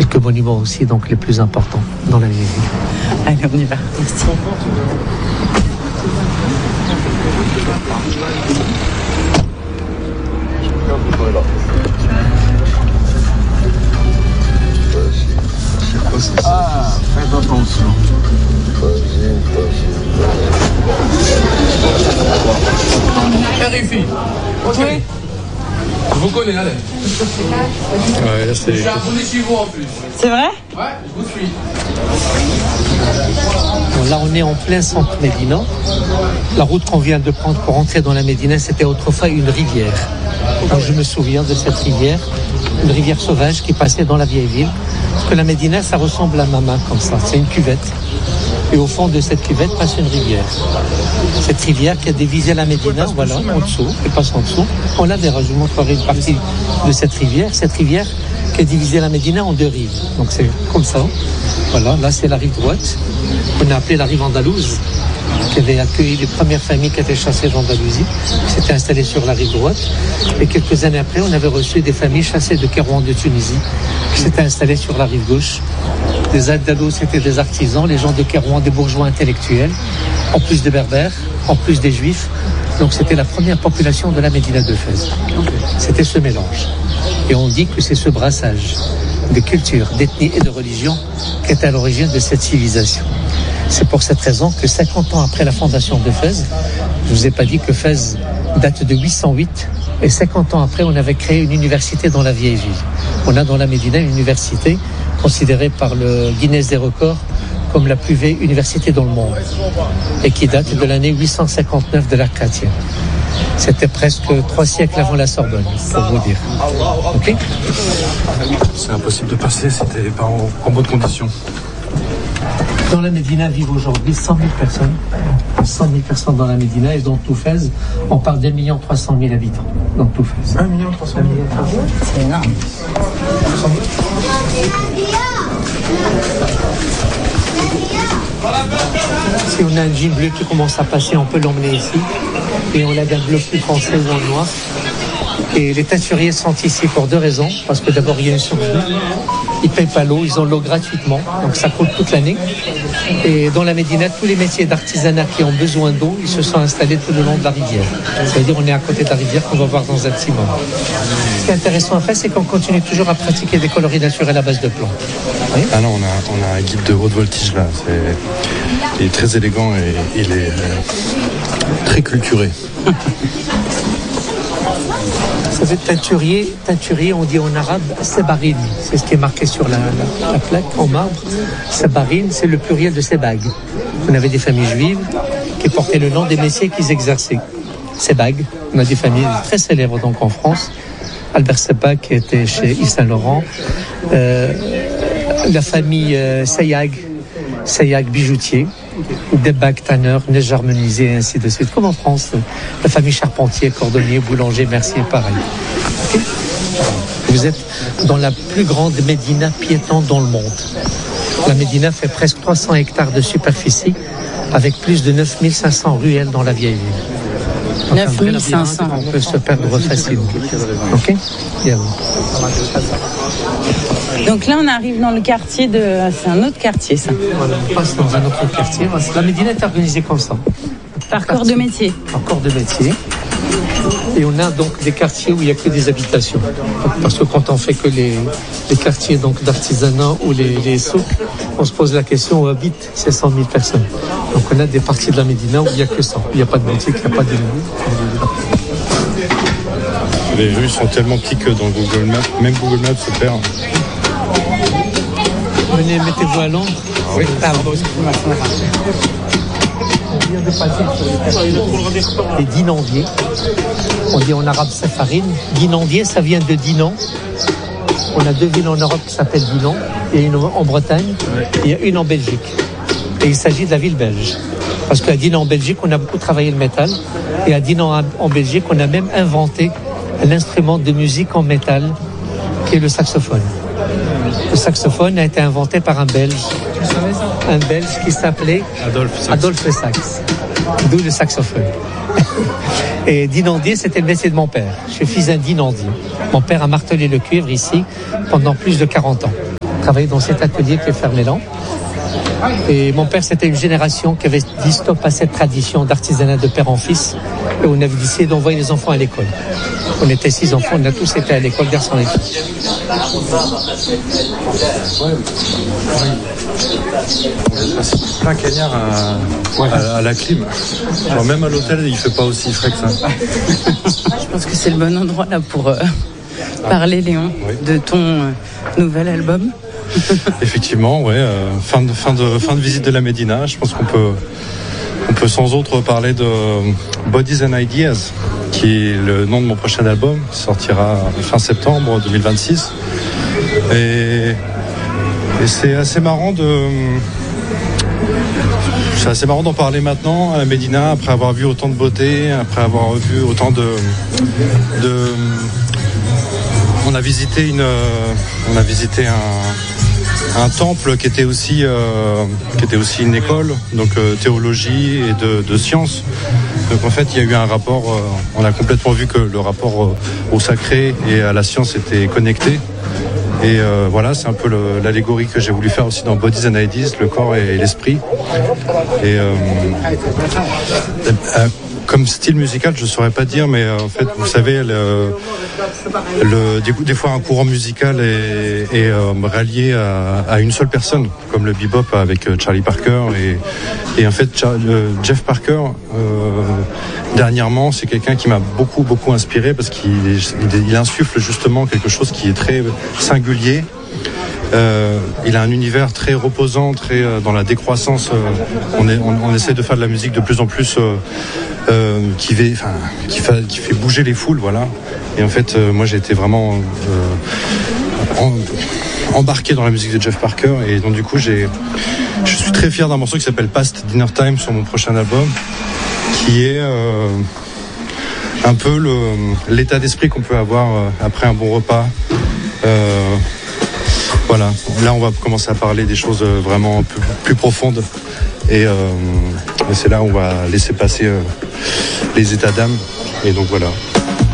quelques monuments aussi, donc les plus importants dans la vieille ville. Allez, on y va. Merci. Ah, faites attention. Vérifie. Ok. Oui. Je vous connais, allez. Ouais, là c'est. Je suis abonné chez vous en plus. C'est vrai? Ouais, je vous suis. Bon, là, on est en plein centre Médina. La route qu'on vient de prendre pour entrer dans la Médina, c'était autrefois une rivière. Donc, je me souviens de cette rivière, une rivière sauvage qui passait dans la vieille ville. Parce que la Médina, ça ressemble à ma main comme ça. C'est une cuvette. Et au fond de cette cuvette passe une rivière. Cette rivière qui a divisé la Médina, voilà, en dessous, elle passe en dessous. On la verra, je vous montrerai une partie de cette rivière. Cette rivière qui a divisé la Médina en deux rives. Donc c'est comme ça. Voilà, là c'est la rive droite. On a appelé la rive andalouse, qui avait accueilli les premières familles qui étaient chassées d'Andalousie, qui s'étaient installées sur la rive droite. Et quelques années après, on avait reçu des familles chassées de Kérouan de Tunisie, qui s'étaient installées sur la rive gauche. Les Andalous, c'était des artisans, les gens de Kérouan, des bourgeois intellectuels, en plus des berbères, en plus des juifs. Donc c'était la première population de la Médina de Fès. C'était ce mélange. Et on dit que c'est ce brassage de culture, d'ethnie et de religion qui est à l'origine de cette civilisation. C'est pour cette raison que 50 ans après la fondation de Fès, je ne vous ai pas dit que Fès date de 808, et 50 ans après, on avait créé une université dans la vieille ville. On a dans la Médina une université considérée par le Guinness des records comme la plus vieille université dans le monde, et qui date de l'année 859 de l'ère chrétienne. C'était presque 3 siècles avant la Sorbonne, pour vous dire. Ok ? C'est impossible de passer, c'était pas en bonne condition. Dans la Médina vivent aujourd'hui 100 000 personnes. 100 000 personnes dans la Médina, et dans tout Fès, on parle d'1 300 000 habitants. Dans tout Fès. 1 300 000. C'est énorme. Si on a un jean bleu qui commence à passer, on peut l'emmener ici. Et on a d'un bleu plus foncé ou en noir. Et les teinturiers sont ici pour 2 raisons. Parce que d'abord, il y a une source d'eau. Ils ne payent pas l'eau, ils ont l'eau gratuitement. Donc ça coûte toute l'année. Et dans la Médina, tous les métiers d'artisanat qui ont besoin d'eau, ils se sont installés tout le long de la rivière. Ça veut dire qu'on est à côté de la rivière qu'on va voir dans un petit moment. Ce qui est intéressant à faire, c'est qu'on continue toujours à pratiquer des coloris naturels à base de plantes. Oui. Ah non, on a un guide de haute voltige là. Il est très élégant et il est très culturé. Vous savez, teinturier, on dit en arabe, sebarine. C'est ce qui est marqué sur la plaque en marbre. Sebarine, c'est le pluriel de sebag. On avait des familles juives qui portaient le nom des métiers qu'ils exerçaient. Sebag, on a des familles très célèbres donc en France. Albert Sebag qui était chez Yves Saint Laurent. La famille Sayag bijoutier. Debag, tanneur, neige harmonisée, et ainsi de suite. Comme en France, la famille Charpentier, cordonnier, boulanger, mercier, pareil. Okay. Vous êtes dans la plus grande médina piétonne dans le monde. La médina fait presque 300 hectares de superficie, avec plus de 9500 ruelles dans la vieille ville. 9500. On peut se perdre facilement. Ok ? Bien. Donc là, on arrive dans le quartier de... C'est un autre quartier, ça. Voilà, on passe dans un autre quartier. La Médina est organisée comme ça. Par corps de métier. Par corps de métier. Et on a donc des quartiers où il n'y a que des habitations. Parce que quand on fait que les quartiers donc d'artisanat ou les souks, on se pose la question où habitent ces 100 000 personnes. Donc on a des parties de la Médina où il n'y a que ça. Il n'y a pas de boutique, il n'y a pas de... Les rues sont tellement petites que dans Google Maps, même Google Maps se perd. Venez, mettez-vous à l'ombre. Oui, pardon. On vient de passer sur les dinandiers. On dit en arabe safarine. Dinandier, ça vient de Dinan. On a 2 villes en Europe qui s'appellent Dinan. Il y a une en Bretagne, et il y a une en Belgique. Et il s'agit de la ville belge. Parce qu'à Dinan en Belgique, on a beaucoup travaillé le métal. Et à Dinan en Belgique, on a même inventé l'instrument de musique en métal qui est le saxophone. Le saxophone a été inventé par un Belge qui s'appelait Adolphe Sax, d'où le saxophone. Et dinandier, c'était le métier de mon père. Je suis fils d'un dinandier. Mon père a martelé le cuivre ici pendant plus de 40 ans. travaillé dans cet atelier qui est Fermélan. Et mon père, c'était une génération qui avait dit stop à cette tradition d'artisanat de père en fils. Et on avait décidé d'envoyer les enfants à l'école. On était 6 enfants, on a tous été à l'école garçon et filles. On est passé plein cagnard à la clim. Genre, même à l'hôtel, il fait pas aussi frais que ça. Je pense que c'est le bon endroit là pour parler, Léon, de ton nouvel album. Effectivement, ouais. Fin de visite de la Médina. Je pense qu'on peut sans autre parler de Bodies and Ideas, qui est le nom de mon prochain album, qui sortira fin septembre 2026. Et c'est assez marrant d'en parler maintenant à la Médina, après avoir vu autant de beauté, après avoir vu autant de on a visité un temple qui était aussi une école, donc théologie et de sciences. Donc en fait, il y a eu un rapport. On a complètement vu que le rapport au sacré et à la science était connecté. Et voilà, c'est un peu l'allégorie que j'ai voulu faire aussi dans Bodies and Ideas, le corps et l'esprit. Et comme style musical, je saurais pas dire, mais en fait, vous savez, des fois un courant musical est rallié à une seule personne, comme le bebop avec Charlie Parker. Et en fait, Jeff Parker, dernièrement, c'est quelqu'un qui m'a beaucoup inspiré parce qu'il insuffle justement quelque chose qui est très singulier. Il a un univers très reposant, très dans la décroissance. On essaie de faire de la musique de plus en plus qui fait bouger les foules, voilà. Et en fait, moi, j'ai été vraiment embarqué dans la musique de Jeff Parker, et donc du coup, je suis très fier d'un morceau qui s'appelle Past Dinner Time sur mon prochain album, qui est un peu l'état d'esprit qu'on peut avoir après un bon repas. Voilà, là on va commencer à parler des choses vraiment plus profondes, et c'est là où on va laisser passer les états d'âme, et donc voilà.